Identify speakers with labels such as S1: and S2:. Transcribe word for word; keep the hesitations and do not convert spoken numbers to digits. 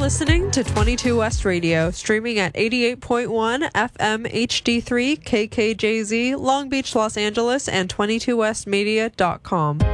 S1: listening to twenty-two West Radio, streaming at eighty-eight point one F M H D three K K J Z, Long Beach, Los Angeles, and twenty-two west media dot com.